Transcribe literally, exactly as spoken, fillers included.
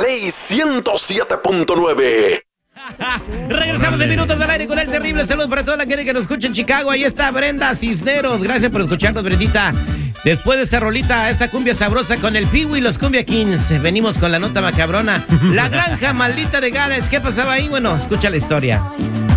Play ciento siete punto nueve. Regresamos de Minutos al Aire con el terrible. Saludos para toda la gente que nos escucha en Chicago. Ahí está Brenda Cisneros. Gracias por escucharnos, Brendita. Después de esta rolita, esta cumbia sabrosa con el Piwi y los Cumbia Kings, venimos con la nota macabrona. La granja maldita de Gales. ¿Qué pasaba ahí? Bueno, escucha la historia.